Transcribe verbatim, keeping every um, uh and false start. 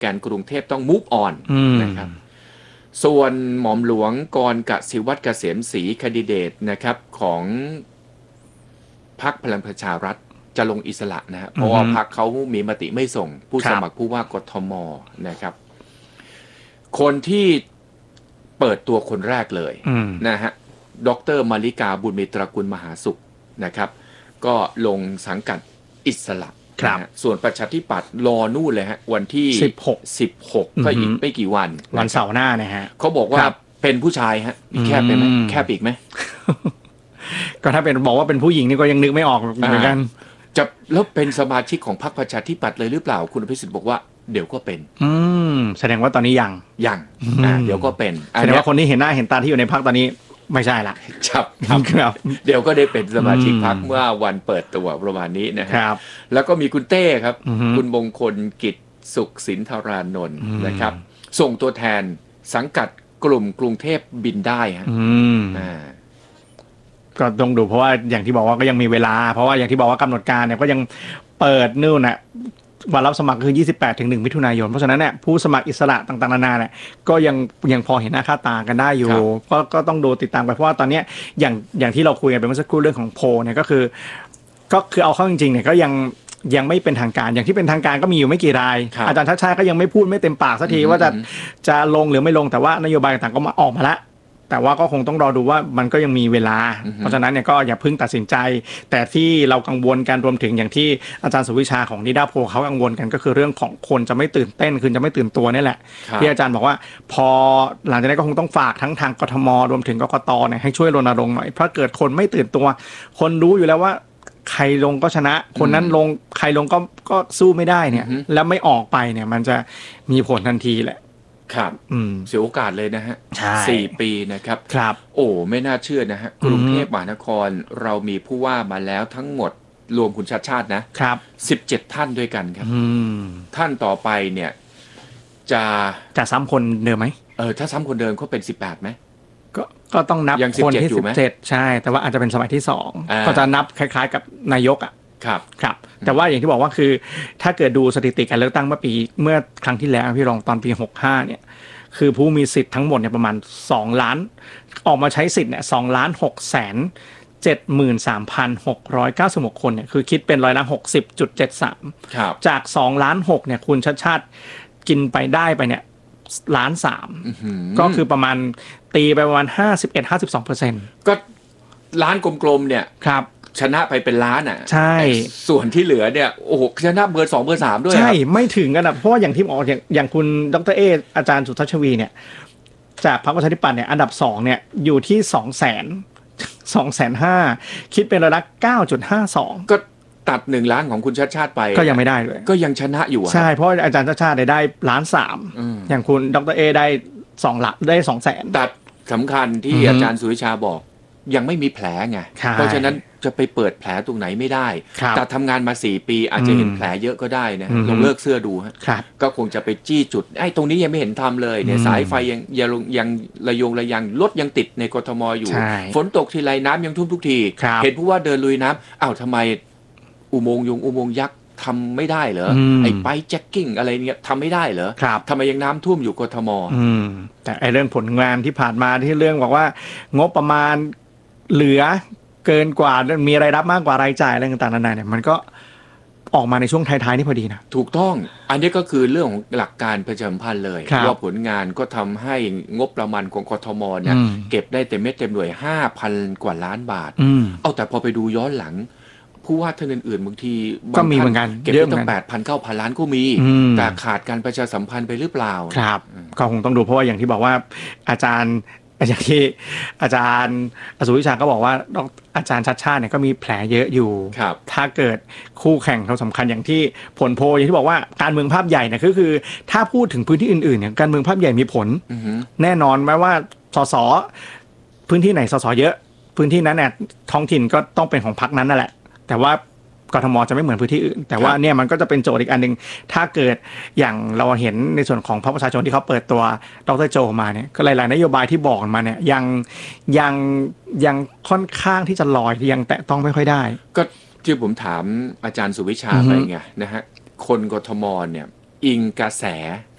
แกนกรุงเทพต้อง move on นะครับส่วนหม่อมหลวงกรกสิวัตรเกษมศรีแคนดิเดตนะครับของพรรคพลังประชารัฐจะลงอิสระนะฮะเพราะว่าพรรคเขามีมติไม่ส่งผู้สมัครผู้ว่ากทมนะครับคนที่เปิดตัวคนแรกเลยนะฮะดร.มาริกาบุญมีตระกูลมหาสุขนะครับก็ลงสังกัดอิสระนะส่วนประชาธิปัตย์รอนู่นเลยฮะวันที่สิบหก สิบหกก็อีกไม่กี่วันวันเสาร์หน้านะฮะเขาบอกว่าเป็นผู้ชายฮะแคบไปไหมแคบอีกไหมก็ถ้าเป็นบอกว่าเป็นผู้หญิงนี่ก็ยังนึกไม่ออกเหมือนกันจะแล้วเป็นสมาชิกของพรรคประชาธิปัตย์เลยหรือเปล่าคุณอภิสิทธิ์บอกว่าเดี๋ยวก็เป็นอืมแสดงว่าตอนนี้ยังยังอ่าเดี๋ยวก็เป็นแสดงว่าคนที่เห็นหน้าเห็นตาที่อยู่ในพรรคตอนนี้ไม่ใช่ละครับครับเดี๋ยวก็ได้เป็นสมาชิกพรรคเมื่อวันเปิดตัวประมาณนี้นะครับแล้วก็มีคุณเต้ครับคุณมงคลกิจสุขสินธารานนท์นะครับส่งตัวแทนสังกัดกลุ่มกรุงเทพบินได้ฮะอ่าก็ต้องดูเพราะว่าอย่างที่บอกว่าก็ยังมีเวลาเพราะว่าอย่างที่บอกว่ากำหนดการเนี่ยก็ยังเปิดนู่นน่ะวันรับสมัครคือยี่สิบแปดถึงหนึ่งมิถุนายนเพราะฉะนั้นเนี่ยผู้สมัครอิสระต่างๆนานาเนี่ยก็ยังยังพอเห็นหน้าค่าตากันได้อยู่ก็ก็ต้องดูติดตามไปเพราะว่าตอนนี้อย่างอย่างที่เราคุยกันไปเมื่อสักครู่เรื่องของโพลเนี่ยก็คือก็คือเอาเข้าจริงๆเนี่ยก็ยังยังไม่เป็นทางการอย่างที่เป็นทางการก็มีอยู่ไม่กี่รายอาจารย์ชาติชาติก็ยังไม่พูดไม่เต็มปากสักทีว่าจะจะลงหรือไม่ลงแต่ว่านโยบายต่างๆก็มาออกมาแล้วแต่ว่าก็คงต้องรอดูว่ามันก็ยังมีเวลาเพราะฉะนั้นเนี่ยก็อย่าเพิ่งตัดสินใจแต่ที่เรากังวลกันรวมถึงอย่างที่อาจารย์สุวิชาของนิดาโพเขากังวลกันก็คือเรื่องของคนจะไม่ตื่นเต้นคือจะไม่ตื่นตัวนี่แหละที่อาจารย์บอกว่าพอหลังจากนั้นก็คงต้องฝากทั้งทางกทมรวมถึงกกตเนี่ยให้ช่วยรณรงค์หน่อยเพราะเกิดคนไม่ตื่นตัวคนรู้อยู่แล้วว่าใครลงก็ชนะคนนั้นลงใครลงก็ก็สู้ไม่ได้เนี่ยแล้วไม่ออกไปเนี่ยมันจะมีผลทันทีแหละครับเสียโอกาสเลยนะฮะสี่ปีนะครับครับโอ้ไม่น่าเชื่อนะฮะกรุงเทพมหานครเรามีผู้ว่ามาแล้วทั้งหมดรวมคุณชาติชาตินะครับสิบเจ็ดท่านด้วยกันครับท่านต่อไปเนี่ยจะจะซ้ำคนเดิมไหมเออถ้าซ้ำคนเดิมเขาเป็นสิบแปดไหมก็ก็ต้องนับคนที่สิบเจ็ดใช่แต่ว่าอาจจะเป็นสมัยที่สองก็จะนับคล้ายๆกับนายกอ่ะครับครับแต่ว่าอย่างที่บอกว่าคือถ้าเกิดดูสถิติการเลือกตั้งเมื่อปีเมื่อครั้งที่แล้วพี่รองตอนปีหกสิบห้าเนี่ยคือผู้มีสิทธิ์ทั้งหมดเนี่ยประมาณสองล้านออกมาใช้สิทธิ์เนี่ยสองล้านหกแสนเจ็ดหมื่นสามพันหกร้อยเก้าสิบหกคนเนี่ยคือคิดเป็นร้อยละ หกสิบจุดเจ็ดสามครับจากสองล้านหกเนี่ยคุณชัดชาติกินไปได้ไปเนี่ยล้านสามก็คือประมาณตีไปประมาณ ห้าสิบเอ็ดถึงห้าสิบสองเปอร์เซ็นต์ก็ล้านกลมๆเนี่ยครับชนะไปเป็นล้านอ่ะใช่ส่วนที่เหลือเนี่ยโอ้โหชนะเบอร์สองเบอร์สามด้วยใช่ไม่ถึงกันนะเพราะว่าอย่างที่บอกอย่างอย่างคุณดร.เออาจารย์สุทัชวีเนี่ยจากพรรคประชาธิปัตย์เนี่ยอันดับสองเนี่ยอยู่ที่ สองแสน สองแสนห้าหมื่น คิดเป็นร้อยละ เก้าจุดห้าสองก็ตัดหนึ่งล้านของคุณชาติชาติไปก็ยังไม่ได้เลยก็ยังชนะอยู่ใช่เพราะอาจารย์ชาติชาติได้ล้านสามอย่างคุณดร.เอได้สองล้านได้สองแสนตัดสำคัญที่อาจารย์สุวิชาบอกยังไม่มีแผลไงเพราะฉะนั้นจะไปเปิดแผลตรงไหนไม่ได้แต่ทำงานมาสี่ปีอาจจะเห็นแผลเยอะก็ได้นะลองเลิกเสื้อดูฮะก็คงจะไปจี้จุดไอ้ตรงนี้ยังไม่เห็นทำเลยเนี่ยสายไฟยังยังยังระยงระยังรถยังติดในกทมอยู่ฝนตกทีไรน้ำยังท่วมทุกทีเห็นผู้ว่าเดินลุยน้ำอ้าวทำไมอุโมงค์ยงอุโมงค์ยักษ์ทำไม่ได้เหรอไอ้ไปแจ็คกิ้งอะไรเนี่ยทำไม่ได้เหรอทำไมยังน้ำท่วมอยู่กทมแต่ไอ้เรื่องผลงานที่ผ่านมาที่เรื่องบอกว่างบประมาณเหลือเกินกว่ามีรายรับมากกว่ารายจ่ายอะไรต่างๆนานาเนี่ยมันก็ออกมาในช่วงท้ายๆนี่พอดีนะถูกต้องอันนี้ก็คือเรื่องของหลักการประชาสัมพันธ์เลยว่าผลงานก็ทำให้งบประมาณของกทมเนี่ยเก็บได้เต็มเม็ดเต็มหน่วย ห้าพัน กว่าล้านบาทเอาแต่พอไปดูย้อนหลังผู้ว่าท่านอื่นๆบางทีก็มีเหมือนกันเก็บได้ตั้ง แปดพัน เก้าพัน ล้านก็มีแต่ขาดการประชาสัมพันธ์ไปหรือเปล่าครับก็คงต้องดูเพราะว่าอย่างที่บอกว่าอาจารย์อย่างที่อาจารย์อสุวิชาก็บอกว่าอาจารย์ชัดชาติเนี่ยก็มีแผลเยอะอยู่ถ้าเกิดคู่แข่งเขาสำคัญอย่างที่ผลโพลอย่างที่บอกว่าการเมืองภาพใหญ่เนี่ยก็คือถ้าพูดถึงพื้นที่อื่นๆเนี่ยการเมืองภาพใหญ่มีผลแน่นอนไหมว่าสสพื้นที่ไหนสสเยอะพื้นที่นั้นเนี่ยท้องถิ่นก็ต้องเป็นของพรรคนั้นนั่นแหละแต่ว่ากทมจะไม่เหมือนพื้นที่อื่นแต่ว่าเนี่ยมันก็จะเป็นโจทย์อีกอันนึงถ้าเกิดอย่างเราเห็นในส่วนของพรรคประชาชนที่เขาเปิดตัวดร.โจมาเนี่ยก็หลายๆนโยบายที่บอกมาเนี่ยยังยังยังค่อนข้างที่จะลอยยังแตะต้องไม่ค่อยได้ก็ที่ผมถามอาจารย์สุวิชาไปไงนะฮะคนกทมเนี่ยอิงกระแส